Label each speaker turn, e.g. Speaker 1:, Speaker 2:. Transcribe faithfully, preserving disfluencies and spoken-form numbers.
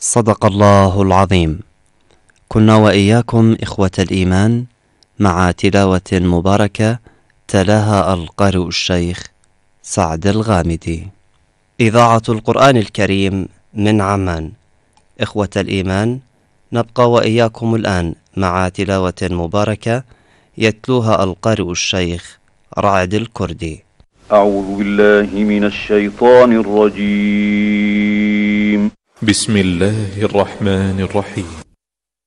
Speaker 1: صدق الله العظيم. كنا وإياكم إخوة الإيمان مع تلاوة مباركة تلاها القارئ الشيخ سعد الغامدي. إذاعة القرآن الكريم من عمان. إخوة الإيمان، نبقى وإياكم الآن مع تلاوة مباركة يتلوها القارئ الشيخ رعد الكردي.
Speaker 2: أعوذ بالله من الشيطان الرجيم.
Speaker 3: بسم الله الرحمن الرحيم.